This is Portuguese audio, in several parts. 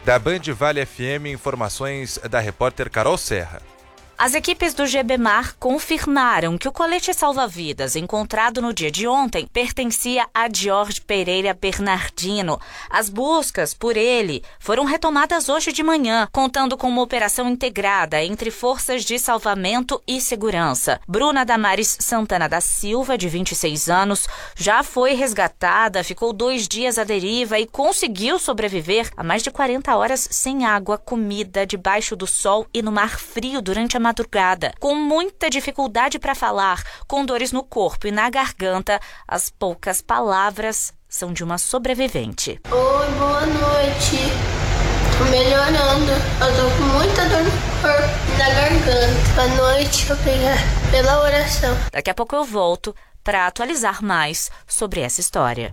Da Band Vale FM, informações da repórter Carol Serra. As equipes do GBMAR confirmaram que o colete salva-vidas encontrado no dia de ontem pertencia a Jorge Pereira Bernardino. As buscas por ele foram retomadas hoje de manhã, contando com uma operação integrada entre forças de salvamento e segurança. Bruna Damares Santana da Silva, de 26 anos, já foi resgatada, ficou 2 dias à deriva e conseguiu sobreviver a mais de 40 horas sem água, comida, debaixo do sol e no mar frio durante a madrugada. Com muita dificuldade para falar, com dores no corpo e na garganta, as poucas palavras são de uma sobrevivente. Oi, boa noite. Tô melhorando. Eu tô com muita dor no corpo e na garganta. Boa noite, obrigada pela oração. Daqui a pouco eu volto para atualizar mais sobre essa história.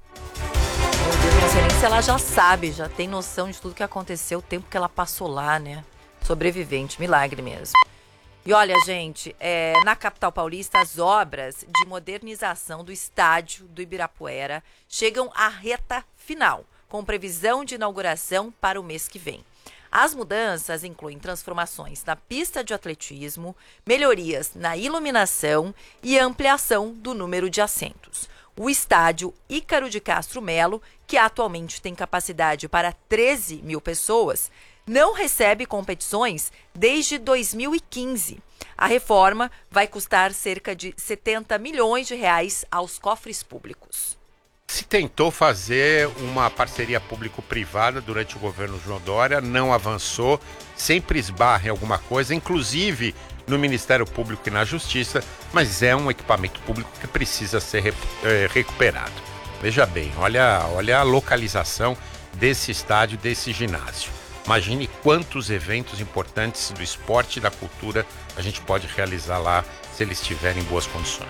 Não sei nem se ela já sabe, já tem noção de tudo que aconteceu, o tempo que ela passou lá, né? Sobrevivente, milagre mesmo. E olha, gente, na capital paulista, as obras de modernização do estádio do Ibirapuera chegam à reta final, com previsão de inauguração para o mês que vem. As mudanças incluem transformações na pista de atletismo, melhorias na iluminação e ampliação do número de assentos. O estádio Ícaro de Castro Melo, que atualmente tem capacidade para 13 mil pessoas, não recebe competições desde 2015. A reforma vai custar cerca de 70 milhões de reais aos cofres públicos. Se tentou fazer uma parceria público-privada durante o governo João Dória, não avançou, sempre esbarra em alguma coisa, inclusive no Ministério Público e na Justiça, mas é um equipamento público que precisa ser recuperado. Veja bem, olha a localização desse estádio, desse ginásio. Imagine quantos eventos importantes do esporte e da cultura a gente pode realizar lá se eles estiverem em boas condições.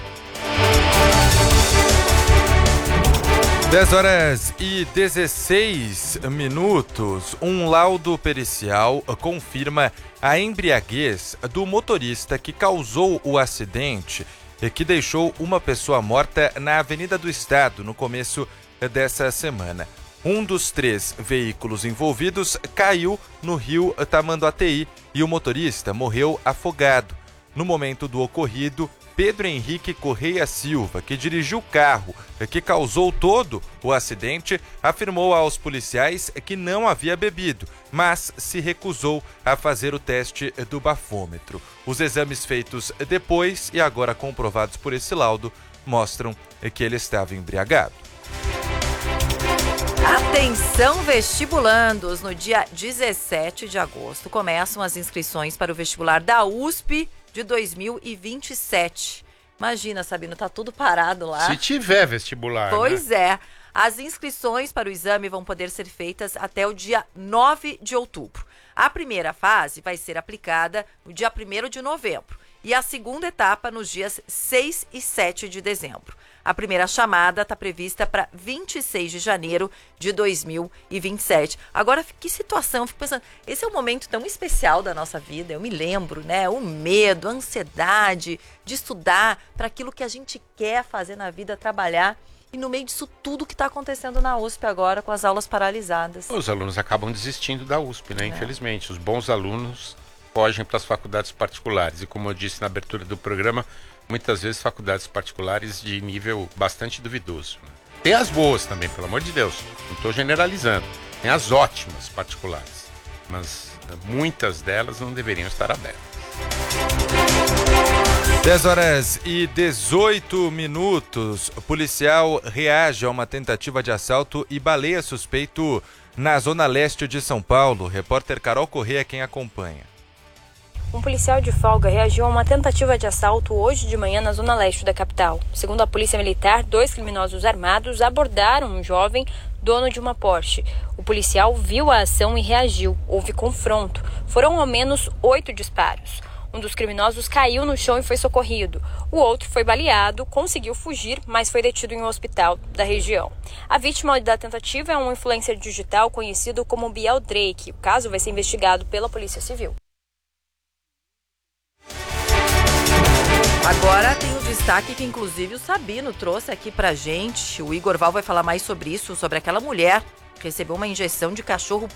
10h16. Um laudo pericial confirma a embriaguez do motorista que causou o acidente e que deixou uma pessoa morta na Avenida do Estado no começo dessa semana. Um dos 3 veículos envolvidos caiu no rio Tamanduateí e o motorista morreu afogado. No momento do ocorrido, Pedro Henrique Correia Silva, que dirigiu o carro que causou todo o acidente, afirmou aos policiais que não havia bebido, mas se recusou a fazer o teste do bafômetro. Os exames feitos depois e agora comprovados por esse laudo mostram que ele estava embriagado. Atenção vestibulandos! No dia 17 de agosto começam as inscrições para o vestibular da USP de 2027. Imagina, Sabino, tá tudo parado lá. Se tiver vestibular, Pois né? é. As inscrições para o exame vão poder ser feitas até o dia 9 de outubro. A primeira fase vai ser aplicada no dia 1º de novembro e a segunda etapa nos dias 6 e 7 de dezembro. A primeira chamada está prevista para 26 de janeiro de 2027. Agora, que situação? Eu fico pensando, esse é um momento tão especial da nossa vida, eu me lembro, né? O medo, a ansiedade de estudar para aquilo que a gente quer fazer na vida, trabalhar. E no meio disso tudo que está acontecendo na USP agora, com as aulas paralisadas. Os alunos acabam desistindo da USP, né? Infelizmente. Os bons alunos fogem para as faculdades particulares. E como eu disse na abertura do programa, muitas vezes faculdades particulares de nível bastante duvidoso. Tem as boas também, pelo amor de Deus. Não estou generalizando. Tem as ótimas particulares. Mas muitas delas não deveriam estar abertas. 10h18. O policial reage a uma tentativa de assalto e baleia suspeito na zona leste de São Paulo. Repórter Carol Corrêa quem acompanha. Um policial de folga reagiu a uma tentativa de assalto hoje de manhã na zona leste da capital. Segundo a polícia militar, 2 criminosos armados abordaram um jovem dono de uma Porsche. O policial viu a ação e reagiu. Houve confronto. Foram ao menos 8 disparos. Um dos criminosos caiu no chão e foi socorrido. O outro foi baleado, conseguiu fugir, mas foi detido em um hospital da região. A vítima da tentativa é um influencer digital conhecido como Biel Drake. O caso vai ser investigado pela Polícia Civil. Agora tem um destaque que inclusive o Sabino trouxe aqui pra gente. O Igor Val vai falar mais sobre isso, sobre aquela mulher que recebeu uma injeção de cachorro